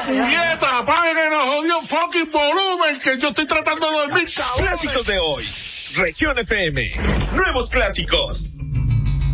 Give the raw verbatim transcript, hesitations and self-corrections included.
puñeta, apaguen el jodido fucking volumen que yo estoy tratando de dormir. Clásicos de hoy. Región F M. Nuevos clásicos.